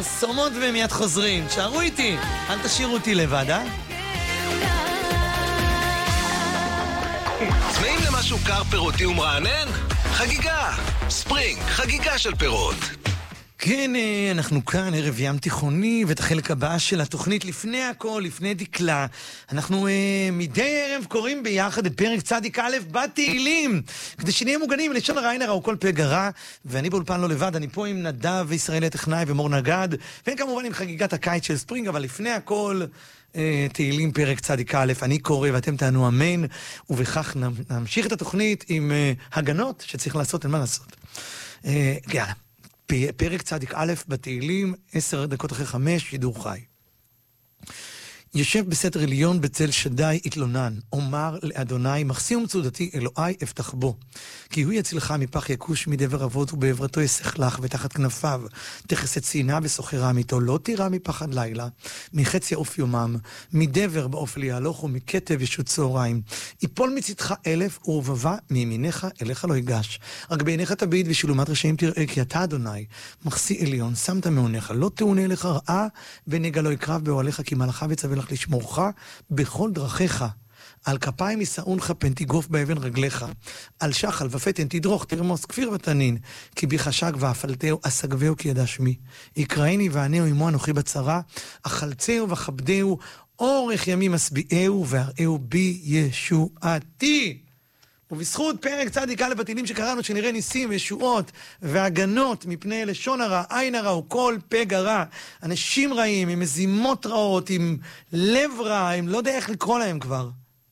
פרסומות ומיד חוזרים. שערו איתי, אל תשאירו אותי לבד, אה? צמאים למשהו קר פירותי ומרענן? חגיגה! ספרינג, חגיגה של פירות. כן, אנחנו כאן, ערב ים תיכוני, ואת החלק הבא של התוכנית לפני הכל, לפני דקלה. אנחנו מדי ערב קוראים ביחד את פרק צדיק א' בתהילים, כדי שנהיה מוגנים לשון הרע עין הרע וכל פה גרע, ואני באולפן לא לבד, אני פה עם נדב וישראל הטכנאי ומור נגד, וכמובן עם חגיגת הקיץ של ספרינג, אבל לפני הכל תהילים פרק צדיק א', אני קורא ואתם תענו אמן, ובכך נמשיך את התוכנית עם הגנות שצריך לעשות, אין מה לעשות. יאללה. פרק צדיק א' בתהילים, 10 דקות אחרי 5, שידור חי. יושב בסתר עליון בצל שדי התלונן, אומר לאדוני, מחסי ומצודתי אלוהי אפתח בו, כי הוא יצילך מפח יקוש מדבר אבות ובעברתו יסך לך, ותחת כנפיו תכסה צינה וסוחרה אמיתו, לא תירא מפחד לילה, מחץ יעוף יומם, מדבר באופל יהלוך ומכתב ישות צהריים, יפול מצדך 1000 ורבבה מימינך אליך לא ייגש, רק בעיניך תביט ושילומת רשעים תראה, כי אתה אדוני מחסי עליון, שמת מעונך, לא תאונה לך רעה ונגע לא יקרב באוהליך, כי מלאכה וצווה לך לשמורך בכל דרכיך. על כפיים ישאונך פן תגוף באבן רגליך, על שחל ופתן תדרוך תרמוס כפיר ותנין, כי בי חשק ואפלתהו אסגבהו כי ידע שמי, יקראני וענהו עמו אנוכי בצרה, אכלצהו וכבדהו אורך ימים משביעהו והראהו בי ישועתי. ובזכות פרק צדיק א' בתהילים שקראנו, שנראה ניסים וישועות והגנות מפני לשון הרע, עין הרע וכל פה גרע, אנשים רעים עם מזימות רעות, עם לב רע, עם לא יודע איך לקרוא להם כבר,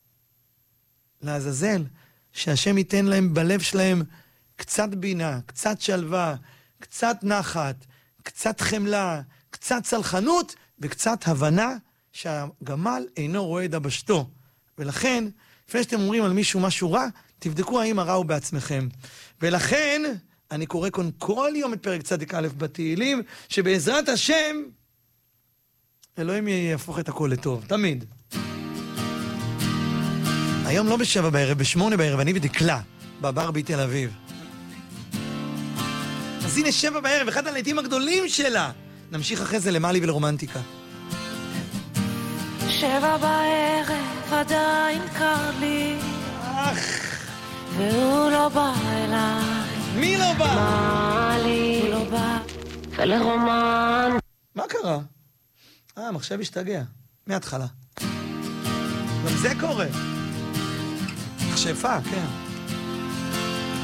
לעזאזל, שהשם ייתן להם בלב שלהם קצת בינה, קצת שלווה, קצת נחת, קצת חמלה, קצת סלחנות וקצת הבנה שהגמל אינו רואה דבשתו. ולכן לפני שאתם אומרים על מישהו משהו רע, תבדקו האם הרע הוא בעצמכם. ולכן אני קורא כאן כל יום את פרק צדיק א' בתהילים, שבעזרת השם אלוהים יהפוך את הכל לטוב, תמיד. היום לא ב7 בערב, ב8 בערב, אני ודקלה, בבר בתל אביב. אז הנה 7 בערב, אחד הלהיטים הגדולים שלה. נמשיך אחרי זה למעלי ולרומנטיקה. 7 בערב עדיין קר לי, והוא לא בא אליי. מי לא בא? מעלי, הוא לא בא, ולרומן. מה קרה? המחשב השתגע, מההתחלה. גם זה קורה. מחשפה, כן.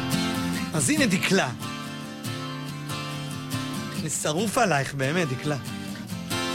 אז הנה דקלה. אני שרוף עלייך באמת, דקלה.